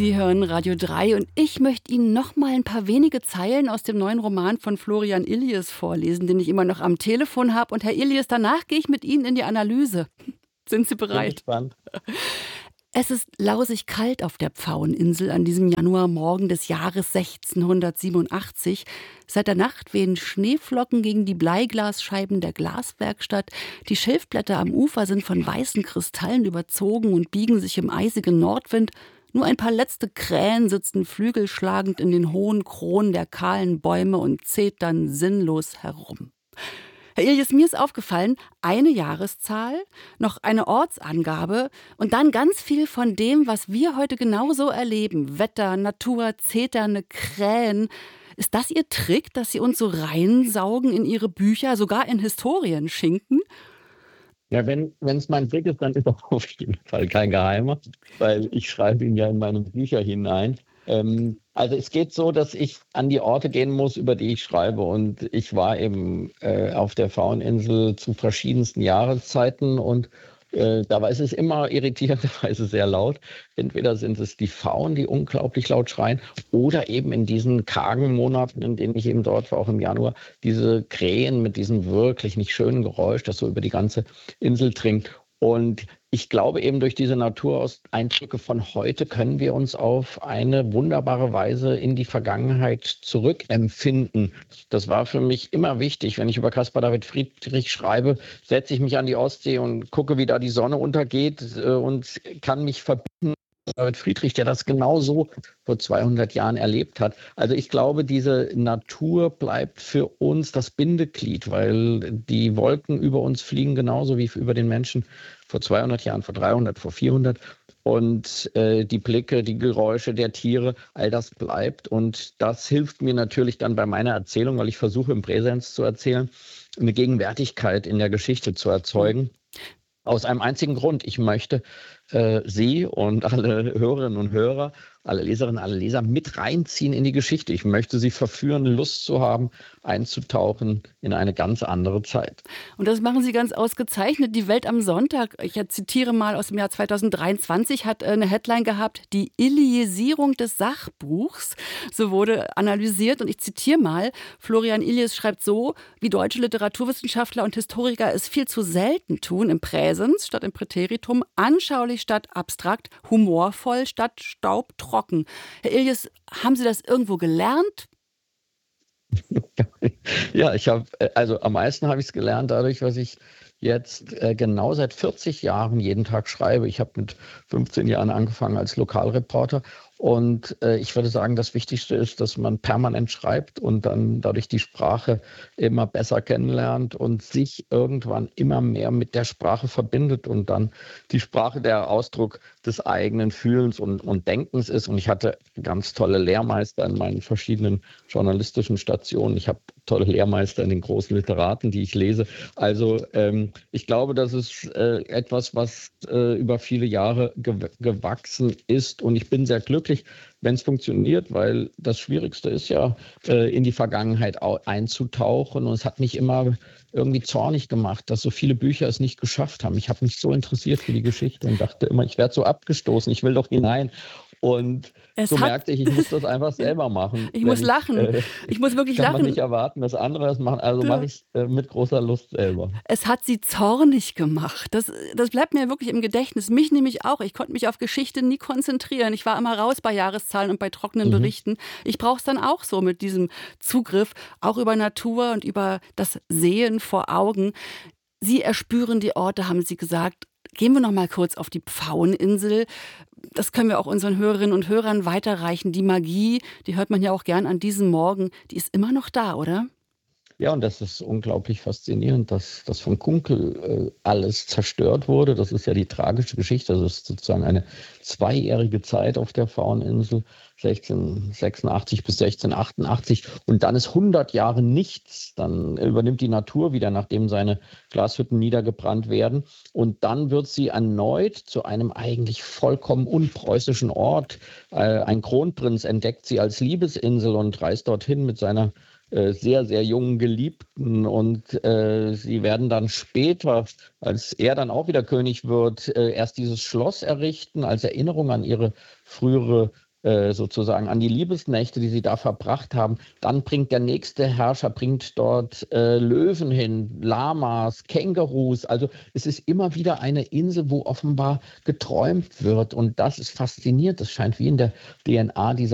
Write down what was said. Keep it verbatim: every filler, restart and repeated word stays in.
Sie hören Radio drei und ich möchte Ihnen noch mal ein paar wenige Zeilen aus dem neuen Roman von Florian Illies vorlesen, den ich immer noch am Telefon habe. Und Herr Illies, danach gehe ich mit Ihnen in die Analyse. Sind Sie Bin bereit? gespannt. Es ist lausig kalt auf der Pfaueninsel an diesem Januarmorgen des Jahres sechzehnhundertsiebenundachtzig. Seit der Nacht wehen Schneeflocken gegen die Bleiglasscheiben der Glaswerkstatt. Die Schilfblätter am Ufer sind von weißen Kristallen überzogen und biegen sich im eisigen Nordwind. Nur ein paar letzte Krähen sitzen flügelschlagend in den hohen Kronen der kahlen Bäume und zetern sinnlos herum. Herr Illies, mir ist aufgefallen, eine Jahreszahl, noch eine Ortsangabe und dann ganz viel von dem, was wir heute genauso erleben. Wetter, Natur, zeternde Krähen. Ist das Ihr Trick, dass Sie uns so reinsaugen in Ihre Bücher, sogar in Historienschinken? Ja, wenn es mein Trick ist, dann ist er auf jeden Fall kein Geheimer, weil ich schreibe ihn ja in meine Bücher hinein. Ähm, also es geht so, dass ich an die Orte gehen muss, über die ich schreibe. Und ich war eben äh, auf der Pfaueninsel zu verschiedensten Jahreszeiten und äh, da ist es immer irritierenderweise sehr laut. Entweder sind es die Pfauen, die unglaublich laut schreien, oder eben in diesen kargen Monaten, in denen ich eben dort war, auch im Januar, diese Krähen mit diesem wirklich nicht schönen Geräusch, das so über die ganze Insel dringt. Und ich glaube eben, durch diese Natureindrücke von heute können wir uns auf eine wunderbare Weise in die Vergangenheit zurückempfinden. Das war für mich immer wichtig. Wenn ich über Caspar David Friedrich schreibe, setze ich mich an die Ostsee und gucke, wie da die Sonne untergeht äh, und kann mich verbinden. David Friedrich, der das genauso vor zweihundert Jahren erlebt hat. Also ich glaube, diese Natur bleibt für uns das Bindeglied, weil die Wolken über uns fliegen genauso wie über den Menschen vor zweihundert Jahren, vor dreihundert, vor vierhundert. Und äh, die Blicke, die Geräusche der Tiere, all das bleibt. Und das hilft mir natürlich dann bei meiner Erzählung, weil ich versuche, im Präsens zu erzählen, eine Gegenwärtigkeit in der Geschichte zu erzeugen. Aus einem einzigen Grund. Ich möchte äh, Sie und alle Hörerinnen und Hörer, alle Leserinnen, alle Leser mit reinziehen in die Geschichte. Ich möchte Sie verführen, Lust zu haben, einzutauchen in eine ganz andere Zeit. Und das machen Sie ganz ausgezeichnet. Die Welt am Sonntag, ich zitiere mal aus dem Jahr zweitausenddreiundzwanzig, hat eine Headline gehabt, die Illiesierung des Sachbuchs. So wurde analysiert und ich zitiere mal, Florian Illies schreibt so, wie deutsche Literaturwissenschaftler und Historiker es viel zu selten tun, im Präsens statt im Präteritum, anschaulich statt abstrakt, humorvoll statt staubtrocken. Herr Illies, haben Sie das irgendwo gelernt? Ja, ich habe, also am meisten habe ich es gelernt dadurch, was ich jetzt äh, genau seit vierzig Jahren jeden Tag schreibe. Ich habe mit fünfzehn Jahren angefangen als Lokalreporter und äh, ich würde sagen, das Wichtigste ist, dass man permanent schreibt und dann dadurch die Sprache immer besser kennenlernt und sich irgendwann immer mehr mit der Sprache verbindet und dann die Sprache der Ausdruck des eigenen Fühlens und, und Denkens ist. Und ich hatte ganz tolle Lehrmeister in meinen verschiedenen journalistischen Stationen. Ich habe tolle Lehrmeister in den großen Literaten, die ich lese. Also ähm, ich glaube, das ist äh, etwas, was äh, über viele Jahre ge- gewachsen ist. Und ich bin sehr glücklich, wenn es funktioniert, weil das Schwierigste ist ja, äh, in die Vergangenheit au- einzutauchen. Und es hat mich immer irgendwie zornig gemacht, dass so viele Bücher es nicht geschafft haben. Ich habe mich so interessiert für die Geschichte und dachte immer, ich werde so abgestoßen, ich will doch hinein. Und Es so hat, merkte ich, ich muss das einfach selber machen. ich Wenn muss ich, lachen. äh, Ich muss wirklich kann man lachen. nicht erwarten, dass andere das machen. Also mache ich es äh, mit großer Lust selber. Es hat Sie zornig gemacht. Das, das bleibt mir wirklich im Gedächtnis. Mich nämlich auch. Ich konnte mich auf Geschichte nie konzentrieren. Ich war immer raus bei Jahreszahlen und bei trockenen Mhm. Berichten. Ich brauche es dann auch so mit diesem Zugriff, auch über Natur und über das Sehen vor Augen. Sie erspüren die Orte, haben Sie gesagt. Gehen wir noch mal kurz auf die Pfaueninsel. Das können wir auch unseren Hörerinnen und Hörern weiterreichen. Die Magie, die hört man ja auch gern an diesem Morgen, die ist immer noch da, oder? Ja, und das ist unglaublich faszinierend, dass das von Kunkel äh, alles zerstört wurde. Das ist ja die tragische Geschichte. Das ist sozusagen eine zweijährige Zeit auf der Pfaueninsel, sechzehnhundertsechsundachtzig bis sechzehnhundertachtundachtzig. Und dann ist hundert Jahre nichts. Dann übernimmt die Natur wieder, nachdem seine Glashütten niedergebrannt werden. Und dann wird sie erneut zu einem eigentlich vollkommen unpreußischen Ort. Äh, ein Kronprinz entdeckt sie als Liebesinsel und reist dorthin mit seiner äh, sehr, sehr jungen Geliebten und äh, sie werden dann später, als er dann auch wieder König wird, äh, erst dieses Schloss errichten als Erinnerung an ihre frühere äh, sozusagen an die Liebesnächte, die sie da verbracht haben. Dann bringt der nächste Herrscher bringt dort äh, Löwen hin, Lamas, Kängurus. Also es ist immer wieder eine Insel, wo offenbar geträumt wird. Und das ist faszinierend. Das scheint wie in der D N A dieser